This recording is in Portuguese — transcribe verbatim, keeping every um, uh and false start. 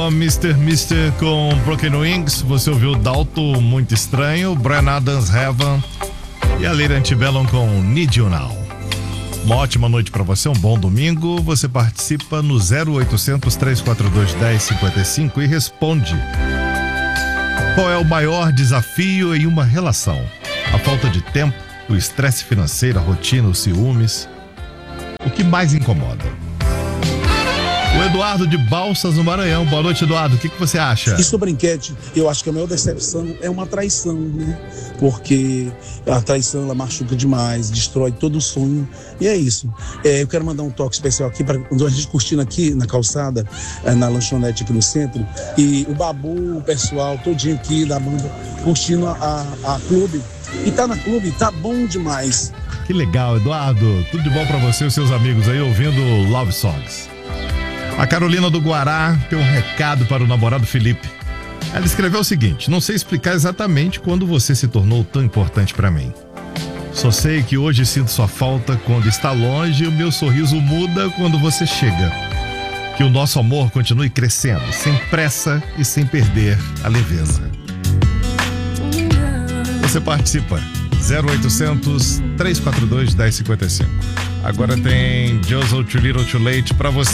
Começou mister mister com Broken Wings. Você ouviu Dalton, Muito Estranho, Bryan Adams, Heaven e a Lady Antebellum com Need You Now. Uma ótima noite para você, um bom domingo. Você participa no zero oitocentos, três quatro dois, um zero cinco cinco e responde: qual é o maior desafio em uma relação? A falta de tempo, o estresse financeiro, a rotina, os ciúmes? O que mais incomoda? O Eduardo de Balsas, no Maranhão. Boa noite, Eduardo. O que, que você acha? E sobre a enquete, eu acho que a maior decepção é uma traição, né? Porque a traição, ela machuca demais, destrói todo o sonho. E é isso. É, eu quero mandar um toque especial aqui para a gente curtindo aqui na calçada, na lanchonete aqui no centro. E o Babu, o pessoal, todinho aqui da banda, curtindo a, a, a clube. E tá na clube, tá bom demais. Que legal, Eduardo. Tudo de bom para você e os seus amigos aí ouvindo Love Songs. A Carolina do Guará tem um recado para o namorado Felipe. Ela escreveu o seguinte: não sei explicar exatamente quando você se tornou tão importante para mim. Só sei que hoje sinto sua falta quando está longe e o meu sorriso muda quando você chega. Que o nosso amor continue crescendo, sem pressa e sem perder a leveza. Você participa. zero oitocentos, três quatro dois, um zero cinco cinco. Agora tem Just Too Little Too Late para você.